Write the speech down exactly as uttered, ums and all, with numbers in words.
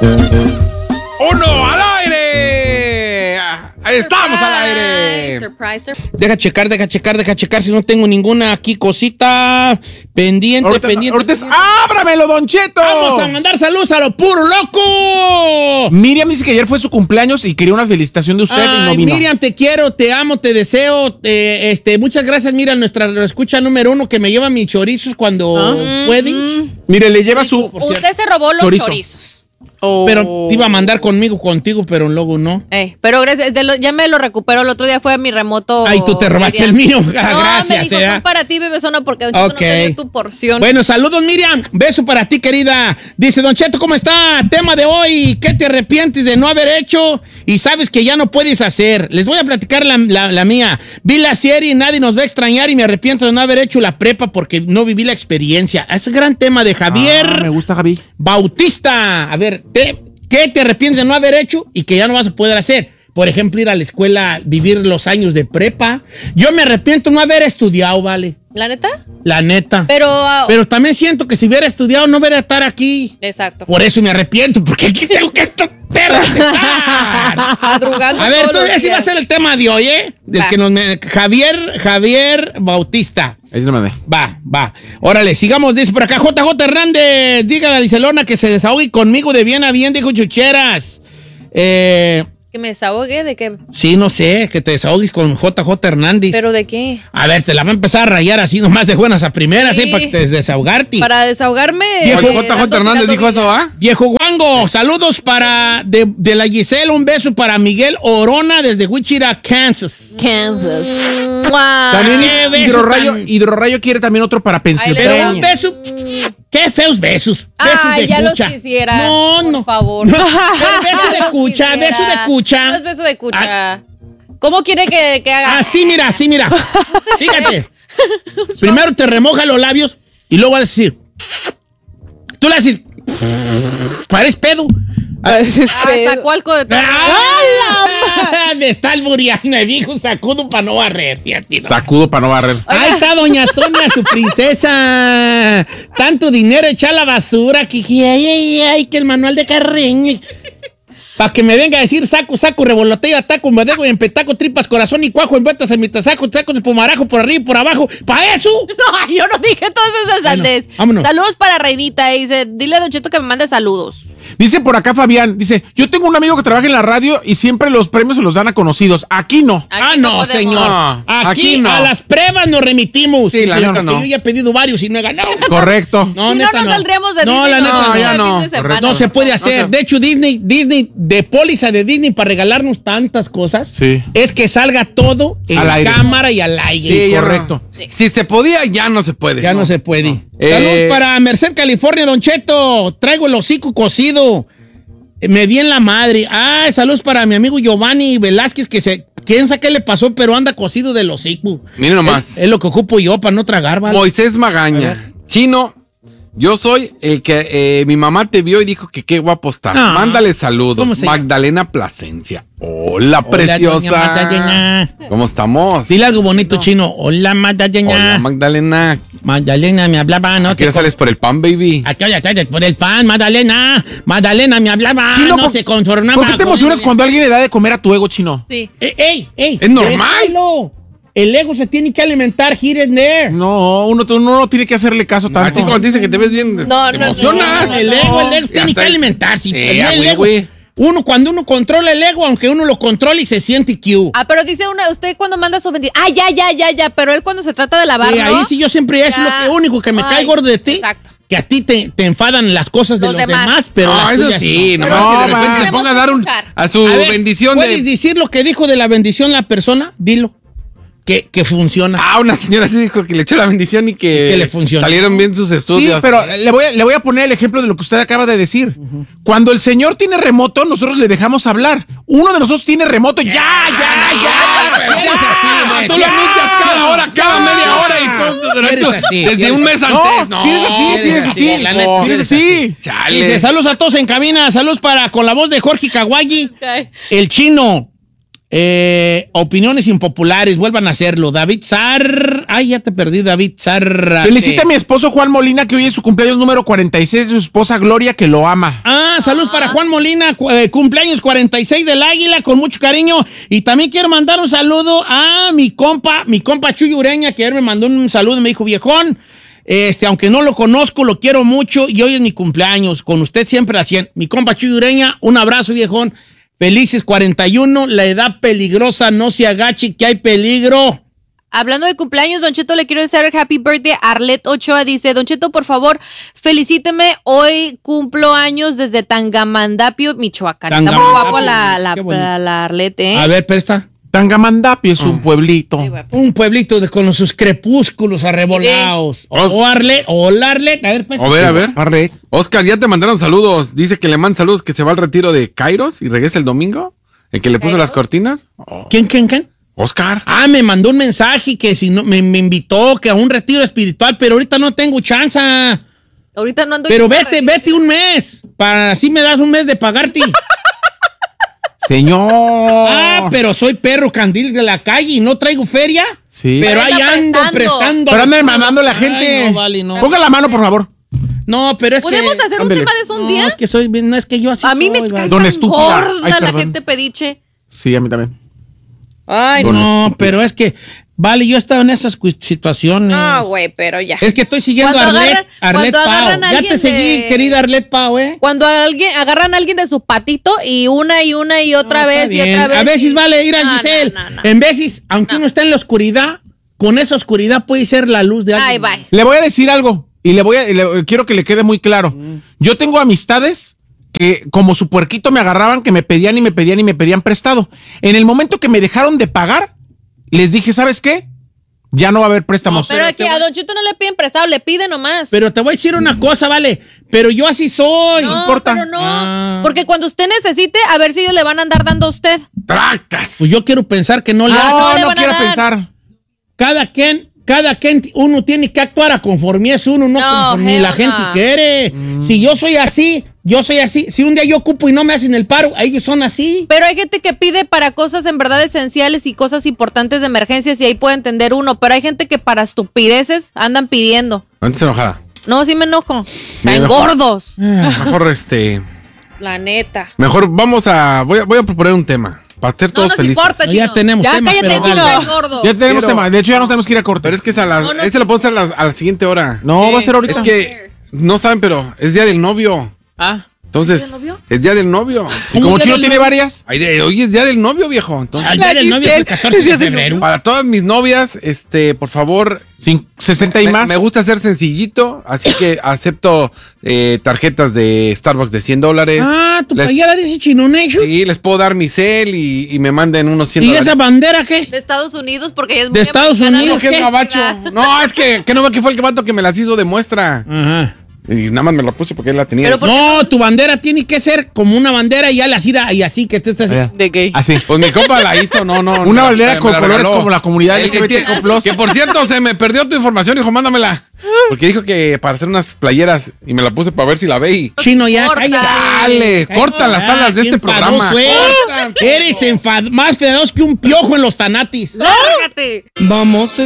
¡Uno al aire! ¡Ahí estamos al aire! Surprise, surprise. Deja checar, deja checar, deja checar si no tengo ninguna aquí cosita pendiente, Ahorita, pendiente. ahorita es- pendiente. ¡Ábramelo, Don Cheto! Vamos a mandar saludos a lo puro loco. Miriam dice que ayer fue su cumpleaños y quería una felicitación de usted y no Ay, vino. Miriam, te quiero, te amo, te deseo. eh, este, muchas gracias, Miriam, nuestra escucha número uno que me lleva mis chorizos cuando Ah. weddings. Mire, le lleva su... Por cierto. Usted se robó los Chorizo. chorizos. Pero te iba a mandar conmigo, contigo, pero luego no. Eh, pero gracias, de lo- ya me lo recuperó. El otro día fue a mi remoto. Ay, tú te robaste Miriam. el mío. Ah, No, gracias, me dijo, eh. son para ti, bebesona, porque Don Cheto Ok. no te dio tu porción. Bueno, saludos, Miriam. Beso para ti, querida. Dice, Don Cheto, ¿cómo está? Tema de hoy, ¿qué te arrepientes de no haber hecho y sabes que ya no puedes hacer? Les voy a platicar la, la- la mía. Vi la serie y nadie nos va a extrañar y me arrepiento de no haber hecho la prepa porque no viví la experiencia. Es un gran tema de Javier Ah, me gusta, Javi. Bautista. A ver, ¿te- ¿qué te arrepientes de no haber hecho y que ya no vas a poder hacer? Por ejemplo, ir a la escuela, vivir los años de prepa. Yo me arrepiento de no haber estudiado, ¿vale? ¿La neta? La neta. Pero. ah, Pero también siento que si hubiera estudiado no hubiera estar aquí. Exacto. Por eso me arrepiento, porque aquí tengo que estar perras estar. Madrugando A ver, todos los entonces ese va a días. ser el tema de hoy, ¿eh? Del Va. que nos me- Javier, Javier Bautista. Ahí se lo mandé. Va, va. Órale, sigamos. Dice por acá J J Hernández. Dígale a Licelona que se desahogue conmigo de bien a bien, dijo Chucheras. Eh, Que me desahogue de qué. sí, no sé, que te desahogues con J J Hernández. ¿Pero de qué? A ver, te la va a empezar a rayar así nomás de buenas a primeras, Sí. ¿eh? Para que te desahogarte. Para desahogarme. Viejo eh, J J dando- Hernández tirando dijo eso, villa. ¿ah? Viejo Guango, saludos para de, de la Giselle, un beso para Miguel Orona desde Wichita, Kansas. Kansas. ¡Mua! También qué beso Hidrorrayo, tan- Hidrorrayo quiere también otro para pensión. Ay, le- Pero un beso, qué feos besos. Besos Ay, de ya los cucha. quisiera. No, por no. favor. No, pero beso Ya de los cucha, quisiera. beso de cucha. No es beso de cucha. ¿Cómo quiere que, que haga? Así, mira, así, mira. Fíjate. Primero te remoja los labios y luego vas a decir. Tú le vas a decir. Pares pedo. Ah, sacó algo de todo. ¡Ah! Me está albureando, me dijo sacudo para no barrer, fíjate. ¿no? Sacudo para no barrer. Ahí está doña Sonia, su princesa. Tanto dinero echar a la basura que ay, ay, ay, que el manual de Carreño. Para que me venga a decir saco, saco, revoloteo, ataco, me dejo en petaco, tripas, corazón y cuajo, en vueltas en mi tasaco, saco de pomarajo por arriba y por abajo. ¿Para eso? No, yo no dije todas esas Bueno, antes. vámonos. Saludos para Reinita. Y dice, dile a Don Cheto que me mande saludos. Dice por acá Fabián, dice, yo tengo un amigo que trabaja en la radio y siempre los premios se los dan a conocidos. Aquí no. Aquí ah, no no, podemos. señor. No, aquí aquí no. a las pruebas nos remitimos. Sí, la Señor, neta no. porque yo ya he pedido varios y no he ganado. Correcto. No, Si no, neta no saldríamos de No, Disney. la nos neta vamos no, ya de no. fin de semana. No se puede hacer. No, De hecho, Disney, Disney, de póliza de Disney para regalarnos tantas cosas, Sí. es que salga todo en Al aire. cámara y al aire. Sí, ya correcto. no. Si se podía, ya no se puede. Ya no, se puede. Eh, Saludos para Merced, California, Don Cheto. Traigo el hocico cocido. Eh, Me di en la madre. Ah, saludos para mi amigo Giovanni Velázquez, que se... Quién sabe qué le pasó, pero anda cocido del hocico. Miren nomás. Es, es lo que ocupo yo para no tragar, ¿vale? Moisés Magaña. Chino, yo soy el que eh, mi mamá te vio y dijo que qué guapo está. Ah. Mándale saludos. ¿Cómo se llama? Magdalena Plasencia. Hola, Hola, preciosa. doña Magdalena. ¿Cómo estamos? Dile algo bonito, chino. Hola, Magdalena. Hola, Magdalena. Magdalena me hablaba, ¿no? ¿A qué hora sales por el pan, baby? Aquí ya está por el pan, Magdalena. Magdalena me hablaba, Chino, no ¿por- se conformaba. ¿Por qué te con- emocionas cuando alguien le da de comer a tu ego, Chino? Sí. ¡Ey, ey! ey Es normal. déjalo. El ego se tiene que alimentar here and there. No, uno, uno no tiene que hacerle caso tanto. A ti cuando te dicen que te ves bien, No, te no, emocionas. no, El ego, el ego Ya tiene está. que alimentarse. Sí, El ah, güey, ego- güey. Uno, cuando uno controla el ego, aunque uno lo controle y se siente Q. Ah, pero dice una, usted cuando manda su bendición. Ah, ya, ya, ya, ya. Pero él cuando se trata de lavar, Sí, ¿no? ahí sí yo siempre es Ya. lo que único que me Ay, cae gordo de ti. exacto. Que a ti te, te enfadan las cosas de Los los, demás. demás. pero No, las eso tuyas sí, no. nomás No, que de repente va. se ponga a dar un, a su A ver, bendición ¿puedes de... decir lo que dijo de la bendición la persona? Dilo. Que, que funciona. Ah, una señora sí dijo que le echó la bendición y que, Y que le funcionó. salieron bien sus Sí, estudios. pero le voy, a, le voy a poner el ejemplo de lo que usted acaba de decir. Cuando el señor tiene remoto, nosotros le dejamos hablar. Uno de nosotros tiene remoto. ¡Ya, ya, ya! pero eres así, güey. Tú lo anuncias cada hora, cada media hora y tú, Eres así. desde un mes No, antes. No, sí eres así, sí eres eres así. así, la neta, Sí eres eres así. Dice, Chale. saludos a todos en cabina, saludos para con la voz de Jorge Kawaii, Ay. el chino. Eh, opiniones impopulares, vuelvan a hacerlo. David Zar. Ay, ya te perdí, David Zar. Felicita a mi esposo Juan Molina, que hoy es su cumpleaños número cuarenta y seis, de su esposa Gloria, que lo ama. Ah, saludos para Juan Molina, cu- eh, cumpleaños cuarenta y seis del Águila, con mucho cariño. Y también quiero mandar un saludo a mi compa, mi compa Chuy Ureña, que ayer me mandó un saludo y me dijo, viejón, este, aunque no lo conozco, lo quiero mucho y hoy es mi cumpleaños. Con usted siempre a cien. Mi compa Chuy Ureña, un abrazo, viejón. Felices cuarenta y uno, la edad peligrosa, no se agache, que hay peligro. Hablando de cumpleaños, Don Cheto, le quiero desear happy birthday a Arlet Ochoa. Dice, Don Cheto, por favor, felicíteme. Hoy cumplo años desde Tangamandapio, Michoacán. Está muy Tangamandapio, guapo la, la, qué bonito. la, la Arlet, ¿eh? A ver, presta. Tangamandapio es un pueblito. Ahí va. Un pueblito de, con sus crepúsculos arrebolados. O Arlet, o Arlet, a ver, pues. A ver, a ver. Arre. Oscar, ya te mandaron saludos. Dice que le mandan saludos, que se va al retiro de Kairos y regresa el domingo. El que le puso las cortinas. ¿Quién, quién, quién? Oscar. Ah, me mandó un mensaje que si no, me, me invitó que a un retiro espiritual, pero ahorita no tengo chance. Ahorita no ando... Pero yendo a vete, retiro. vete un mes. Para así me das un mes de pagarte. Señor. Ah, pero soy perro candil de la calle y no traigo feria. Sí. Pero Pero ahí anda ando prestando. prestando. Pero andan mandando a la gente. Ay, no, vale, no. Ponga la mano, por favor. No, pero es ¿Podemos que... hacer un ándele. tema de eso un No, día? es que soy, no es que yo así A mí me soy, cae vale. Don tan estúpida. gorda Ay, la perdón. gente pediche. Sí, a mí también. Ay, Don no. No, pero es que... Vale, yo he estado en esas cu- situaciones. No, güey, pero ya. Es que estoy siguiendo a Cuando Arlet, agarran- Arlet cuando Pau. agarran a Ya te alguien seguí, de- querida Arlet Pau, ¿eh? Cuando alguien agarran a alguien de su patito y una y una y otra No, vez está y bien. otra vez. A veces y- vale ir a No, Giselle. no, no, no. En veces, aunque uno está en la oscuridad, con esa oscuridad puede ser la luz de Ay, alguien. bye. Le voy a decir algo y le voy a, y le- quiero que le quede muy claro. Yo tengo amistades que como su puerquito me agarraban, que me pedían y me pedían y me pedían prestado. En el momento que me dejaron de pagar, les dije, ¿sabes qué? Ya no va a haber préstamos. Pero aquí a Don Chito no le piden prestado, le piden nomás. Pero te voy a decir una cosa, vale. Pero yo así soy. no, importa. pero no. Ah. Porque cuando usted necesite, a ver si ellos le van a andar dando a usted. ¡Tracas! Pues yo quiero pensar que no le Ah, hacen. no no, le no van a quiero dar. pensar. Cada quien, cada quien, uno tiene que actuar a conforme es uno, no, No, conforme hell la gente no. quiere. Si yo soy así, yo soy así. Si un día yo ocupo y no me hacen el paro, ellos son así. Pero hay gente que pide para cosas en verdad esenciales y cosas importantes de emergencias y ahí puede entender uno. Pero hay gente que para estupideces andan pidiendo. No estés enojada. No, sí me enojo. Me Están enojo. gordos. Mejor este. La neta. Mejor vamos a. Voy a, voy a proponer un tema. Para ser No todos nos felices. importa, No, ya Chino. tenemos ya tema, cállate, pero Chino. dale. Estás gordo. Ya tenemos Quiero- tema. De hecho, ya nos tenemos que ir a corte. Pero es que es a la, No, no. este lo puedo hacer a la, a la siguiente hora. No, va a ser ahorita. Es que no saben, pero es día del novio. Ah. Entonces, ¿Día del novio? es día del novio. Y como ya Chino del tiene novio? varias. Ay, de- hoy es día del novio, viejo. Entonces, Al día del novio es el catorce de febrero. para todas mis novias, este, por favor, Sin sesenta y me, más. me gusta ser sencillito, así que acepto eh, tarjetas de Starbucks de cien dólares. Ah, tu Les- playera dice Chino Nation. Sí, les puedo dar mi cel y, y me manden unos cien ¿Y dólares. esa bandera qué? De Estados Unidos, porque ella es De muy Estados americana. Unidos, que es ¿qué? gabacho. No, es que, que no ve que fue el vato que me las hizo de muestra. Ajá. Y nada más me la puse porque él la tenía. Pero por- No, tu bandera tiene que ser como una bandera y ya la gira y así que tú estás. Allá. De gay. Así. Pues mi compa la hizo, no, no. Una me- bandera me- con me la colores regaló. como la comunidad Eh, L G B T que- plus. Que por cierto, se me perdió tu información, hijo, mándamela. Porque dijo que para hacer unas playeras y me la puse para ver si la ve y. Chino, ya, Corta. cállate. Chale, corta las Ya, alas de qué este programa. enfadoso eres. Eres enfad- más enfadoso que un piojo en los tanatis. Lárgate. Vamos